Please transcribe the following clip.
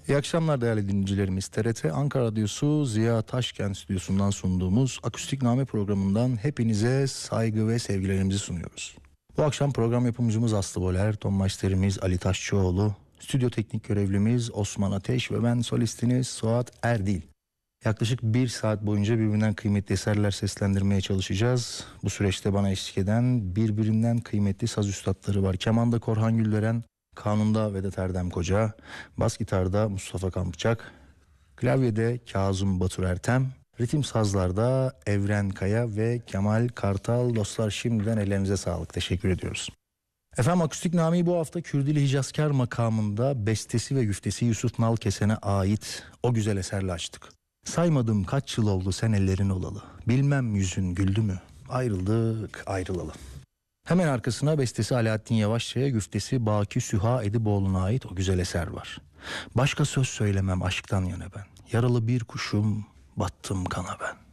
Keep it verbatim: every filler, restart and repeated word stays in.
İyi akşamlar değerli dinleyicilerimiz. T R T Ankara Radyosu Ziya Taşkent Stüdyosu'ndan sunduğumuz Akustikname programından hepinize saygı ve sevgilerimizi sunuyoruz. Bu akşam program yapımcımız Aslı Boler, ton masterimiz Ali Taşçıoğlu, stüdyo teknik görevlimiz Osman Ateş ve ben solistiniz Suat Erdil. Yaklaşık bir saat boyunca birbirinden kıymetli eserler seslendirmeye çalışacağız. Bu süreçte bana eşlik eden birbirinden kıymetli saz üstadları var. Kemanda Korhan Güldören, kanunda Vedat Erdem Koca, bas gitarda Mustafa Kampçak, klavyede Kazım Batur Ertem, ritim sazlarda Evren Kaya ve Kemal Kartal. Dostlar, şimdiden ellerinize sağlık, teşekkür ediyoruz. Efendim, Akustikname'yi bu hafta Kürdili Hicazkar makamında bestesi ve güftesi Yusuf Nalkesen'e ait o güzel eserle açtık. Saymadım kaç yıl oldu sen ellerin olalı, bilmem yüzün güldü mü, ayrıldık ayrılalı. Hemen arkasına bestesi Alaaddin Yavaşça'ya, güftesi Baki Süha Ediboğlu'na ait o güzel eser var. Başka söz söylemem aşktan yana ben, yaralı bir kuşum battım kana ben.